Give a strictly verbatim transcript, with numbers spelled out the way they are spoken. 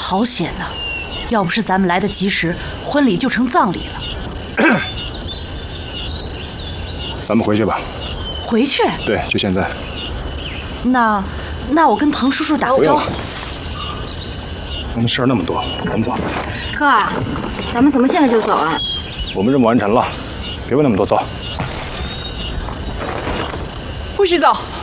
好险呐！要不是咱们来得及时，婚礼就成葬礼了。 咱们回去吧。 回去？ 对，就现在。 那，那我跟彭叔叔打个招呼。 我们事儿那么多，咱们走。 哥啊，咱们怎么现在就走啊？ 我们任务完成了，别问那么多，走。 不许走！